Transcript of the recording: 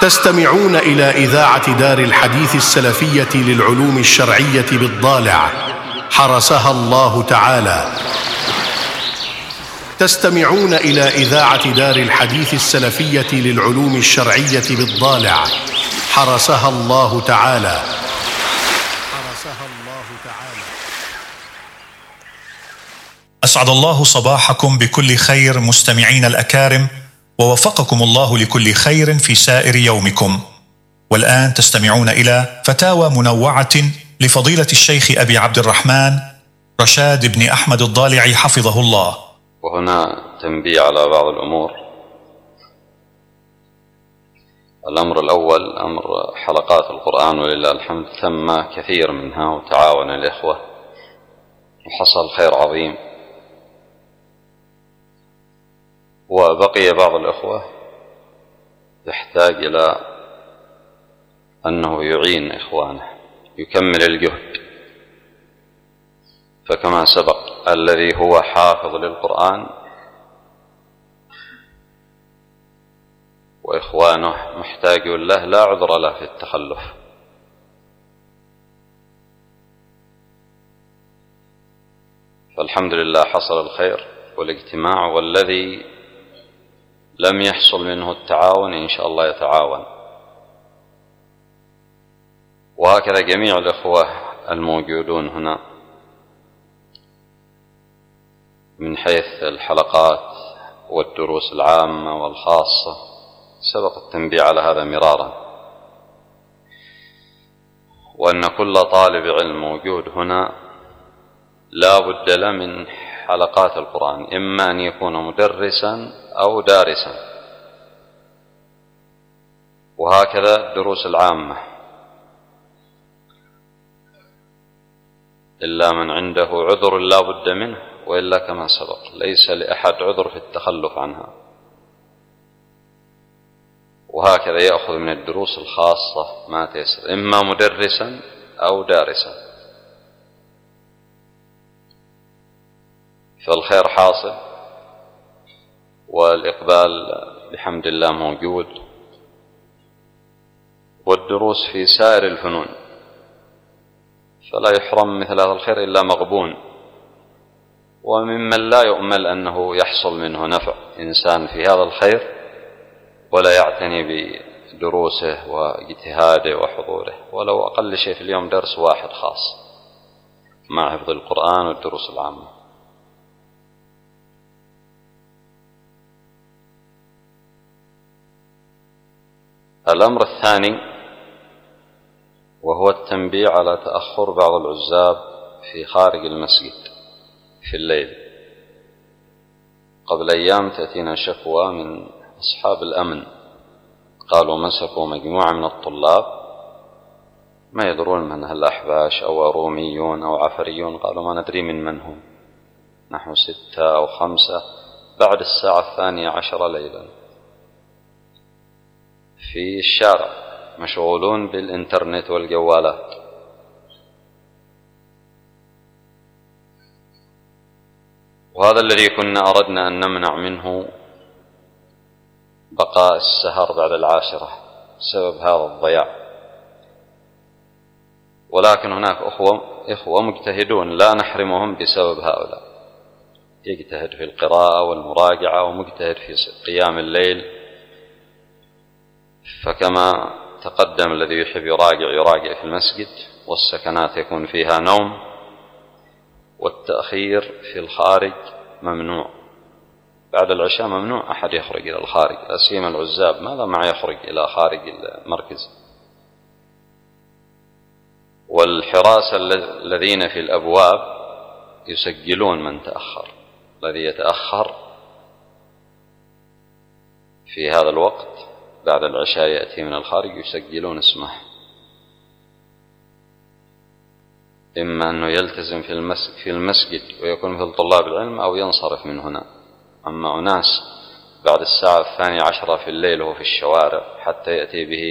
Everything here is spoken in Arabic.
تستمعون إلى إذاعة دار الحديث السلفية للعلوم الشرعية بالضالع حرسها الله تعالى. تستمعون إلى إذاعة دار الحديث السلفية للعلوم الشرعية بالضالع حرسها الله تعالى. أسعد الله صباحكم بكل خير مستمعين الأكارم، ووفقكم الله لكل خير في سائر يومكم. والآن تستمعون إلى فتاوى منوعة لفضيلة الشيخ أبي عبد الرحمن رشاد بن أحمد الضالعي حفظه الله. وهنا تنبيه على بعض الأمور. الأمر الأول أمر حلقات القرآن، ولله الحمد تم كثير منها وتعاون الإخوة وحصل خير عظيم، وبقي بعض الإخوة يحتاج إلى أنه يعين إخوانه يكمل الجهد. فكما سبق الذي هو حافظ للقرآن وإخوانه محتاج له لا عذر له في التخلف، فالحمد لله حصل الخير والاجتماع، والذي لم يحصل منه التعاون إن شاء الله يتعاون. وهكذا جميع الإخوة الموجودون هنا من حيث الحلقات والدروس العامة والخاصة، سبق التنبيه على هذا مرارا، وأن كل طالب علم موجود هنا لا بد له من حلقات القرآن، إما أن يكون مدرسا أو دارسا، وهكذا الدروس العامة، إلا من عنده عذر لا بد منه، وإلا كما سبق ليس لأحد عذر في التخلف عنها. وهكذا يأخذ من الدروس الخاصة ما تيسر، إما مدرسا أو دارسا، فالخير حاصل والإقبال بحمد الله موجود، والدروس في سائر الفنون، فلا يحرم مثل هذا الخير إلا مغبون، وممن لا يؤمل أنه يحصل منه نفع إنسان في هذا الخير ولا يعتني بدروسه واجتهاده وحضوره، ولو أقل شيء في اليوم درس واحد خاص مع حفظ القرآن والدروس العامة. الأمر الثاني وهو التنبيه على تأخر بعض العزاب في خارج المسجد في الليل. قبل أيام تأتينا شكوى من أصحاب الأمن، قالوا مسكوا مجموعة من الطلاب ما يدرون من هل أحباش أو روميون أو عفريون، قالوا ما ندري من هم، نحو 6 أو 5 بعد الساعة 12 ليلا في الشارع مشغولون بالإنترنت والجوالات. وهذا الذي كنا أردنا أن نمنع منه بقاء السهر بعد 10 بسبب هذا الضياع، ولكن هناك إخوة مجتهدون لا نحرمهم بسبب هؤلاء، يجتهد في القراءة والمراجعة ومجتهد في قيام الليل، فكما تقدم الذي يحب يراجع في المسجد، والسكنات يكون فيها نوم، والتأخير في الخارج ممنوع، بعد العشاء ممنوع أحد يخرج إلى الخارج، لا سيما العزاب، ماذا مع يخرج إلى خارج المركز. والحراسة الذين في الأبواب يسجلون من تأخر، الذي يتأخر في هذا الوقت بعد العشاء يأتي من الخارج يسجلون اسمه، إما أنه يلتزم في المسجد ويكون مثل طلاب العلم أو ينصرف من هنا. أما أناس بعد الساعة 12 في الليل وهو في الشوارع حتى يأتي به